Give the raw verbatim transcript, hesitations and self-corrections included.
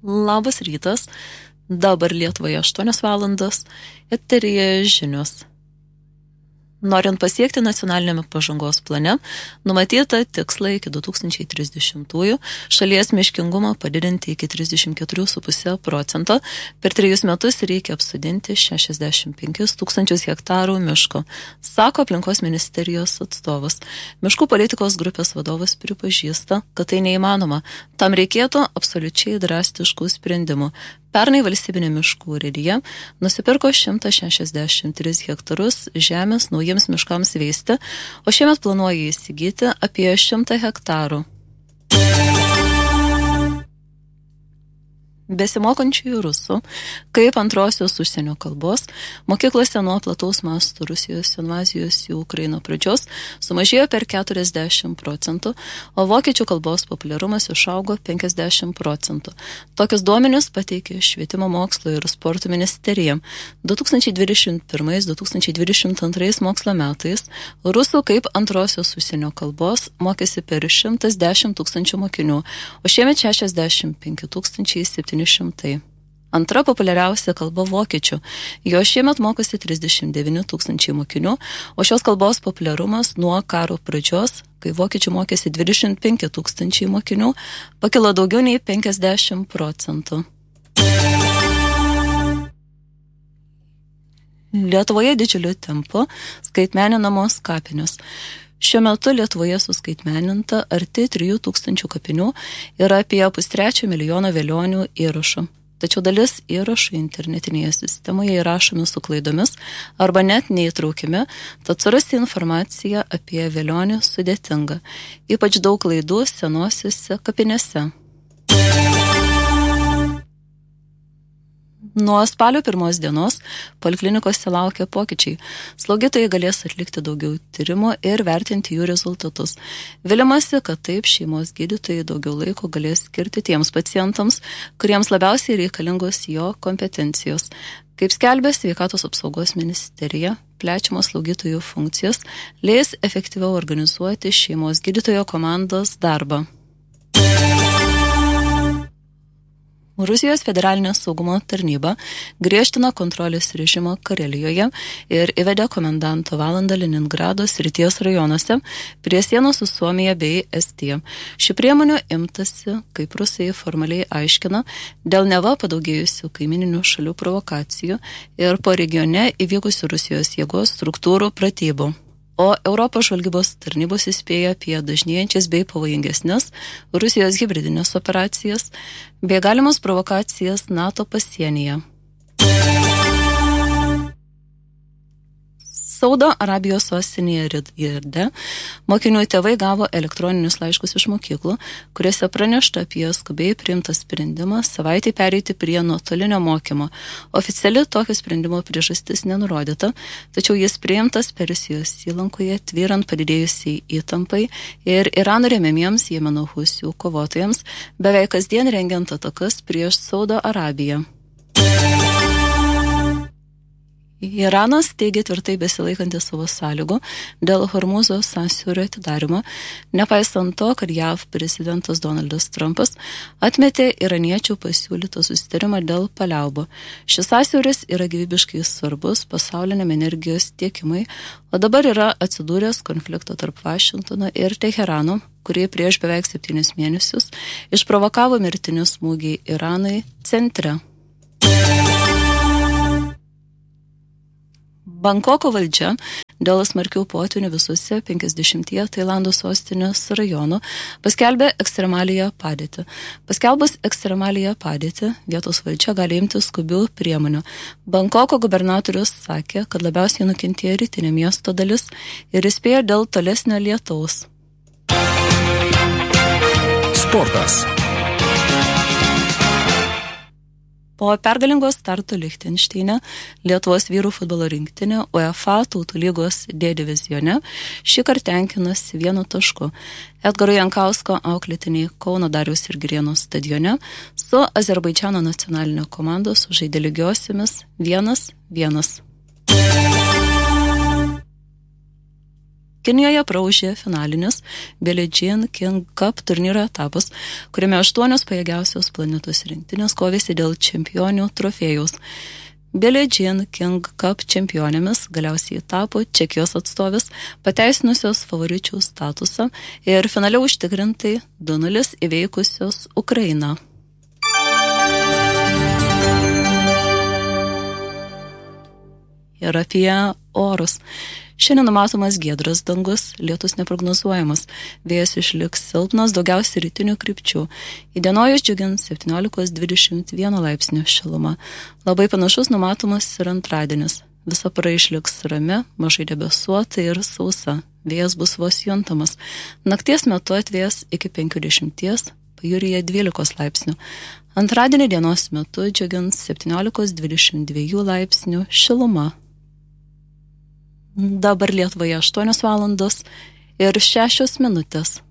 Labas rytas, dabar Lietuvoje aštuonios valandos, eteryje žinios. Norint pasiekti nacionaliniame pažangos plane, numatyta tiksla iki du tūkstančiai trisdešimtųjų šalies miškingumą padidinti iki trisdešimt keturi ir pusė procento, per trejus metus reikia apsodinti šešiasdešimt penkis tūkstančius hektarų miško, sako aplinkos ministerijos atstovas. Miškų politikos grupės vadovas pripažįsta, kad tai neįmanoma, tam reikėtų absoliučiai drastiškų sprendimų. Pernai valstybinė miškų urėdija nusipirko šimtą šešiasdešimt tris hektarus žemės naujiems miškams veisti, o šiemet planuoja įsigyti apie šimtą hektarų. Besimokančiųjų rusų, kaip antrosios užsienio kalbos, mokyklose nuo plataus masto Rusijos invazijos į Ukrainą pradžios sumažėjo per keturiasdešimt procentų, o vokiečių kalbos populiarumas išaugo penkiasdešimt procentų. Tokius duomenis pateikė Švietimo mokslo ir sporto ministerija. du tūkstančiai dvidešimt pirmais - du tūkstančiai dvidešimt antrais mokslo metais rusų kaip antrosios užsienio kalbos mokėsi per šimtas dešimt tūkstančių mokinių, o šiemet šešiasdešimt penki tūkstančiai septyni šimtai. Antra populiariausia kalba vokiečių. Jo šiemet mokosi trisdešimt devyni tūkstančiai mokinių, o šios kalbos populiarumas nuo karo pradžios, kai vokiečių mokėsi dvidešimt penki tūkstančiai mokinių, pakilo daugiau nei penkiasdešimt procentų. Lietuvoje didžiuliu tempu skaitmeninamos kapinės. Šiuo metu Lietuvoje suskaitmeninta arti trijų tūkstančių kapinių ir apie pustrečio milijono velionių įrašų. Tačiau dalis įrašų internetinėje sistemoje įrašomi su klaidomis arba net neįtraukiami, tad surasti informaciją apie velionį sudėtinga. Ypač daug klaidų senosiuose kapinėse. Nuo spalio pirmos dienos poliklinikose laukia pokyčiai. Slaugytojai galės atlikti daugiau tyrimų ir vertinti jų rezultatus. Vilimasi, kad taip šeimos gydytojai daugiau laiko galės skirti tiems pacientams, kuriems labiausiai reikalingos jo kompetencijos. Kaip skelbė Sveikatos apsaugos ministerija, plečiamos slaugytojų funkcijos leis efektyviau organizuoti šeimos gydytojo komandos darbą. Rusijos federalinė saugumo tarnyba griežtina kontrolės režimą Karelijoje ir įvedė komendanto valandą Leningrado srities rajonuose prie sienos su Suomija bei Estija. Ši priemonė imtasi, kaip rusai formaliai aiškina, dėl neva padaugėjusių kaimininių šalių provokacijų ir po regione įvykusių Rusijos jėgos struktūrų pratybų. O Europos žvalgybos tarnybos įspėja apie dažnėjančias bei pavojingesnes Rusijos hibridinės operacijas bei galimas provokacijas NATO pasienyje. Saudo Arabijos sostinėje Riyade mokinių tėvai gavo elektroninius laiškus iš mokyklų, kuriuose pranešta apie skubiai priimtą sprendimą savaitę pereiti prie nuotolinio mokymo. Oficiali tokio sprendimo priežastis nenurodyta, tačiau jis priimtas Persijos įlankoje tvyrant padidėjusiai įtampai ir Irano remiamiems Jemeno husių kovotojams, beveik kasdien rengiant atakas prieš Saudo Arabiją. Iranas teigia tvirtai besilaikantis savo sąlygų dėl Hormūzo sąsiaurio atidarymo, nepaisant to, kad J A V prezidentas Donaldas Trumpas atmetė iraniečių pasiūlytą susitarimą dėl paliaubų. Šis sąsiauris yra gyvybiškai svarbus pasauliniam energijos tiekimui, o dabar yra atsidūręs konflikto tarp Vašingtono ir Teherano, kurie prieš beveik septynis mėnesius išprovokavo mirtinį smūgį Iranui centre. Bankoko valdžia dėl smarkių potvynių visuose penkiasdešimtyje Tailando sostinės rajonų paskelbė ekstremaliąją padėtį. Paskelbus ekstremaliąją padėtį, vietos valdžia gali imti skubių priemonių. Bankoko gubernatorius sakė, kad labiausiai nukentėjo rytinė miesto dalis ir įspėjo dėl tolesnio lietaus. Sportas. Po pergalingos starto Lichtenšteine Lietuvos vyrų futbolo rinktinė UEFA Tautų lygos D divizione šįkart tenkinasi vienu tašku. Edgaro Jankausko auklėtiniai Kauno Dariaus ir Girėno stadione su Azerbaidžano nacionalinio komandos žaidė lygiosiomis vienas vienas. Kinijoje praūžė finalinis Billie Jean King Cup turnyro etapas, kuriame aštuonios pajėgiausios planetos rinktinės kovėsi dėl čempionių trofėjaus. Billie Jean King Cup čempionėmis galiausiai tapo Čekijos atstovės, pateisinusios favoričių statusą ir finale užtikrintai du nulis įveikusios Ukrainą. Ir apie orus. Šiandien numatomas giedras dangus, lietus neprognozuojamas, vėjas išliks silpnas, daugiausiai rytinių krypčių. Įdienojus džiugins septyniolika dvidešimt vienas laipsnių šiluma. Labai panašus numatomas ir antradienis. Visa para išliks rami, mažai debesuota ir sausa. Vėjas bus vos juntamas. Nakties metu atvės iki penkiasdešimt, pajūryje dvylika laipsnių. Antradienį dienos metu džiugins septyniolika dvidešimt dva laipsnių šiluma. Dabar Lietuvoje aštuonios valandos ir šešios minutės.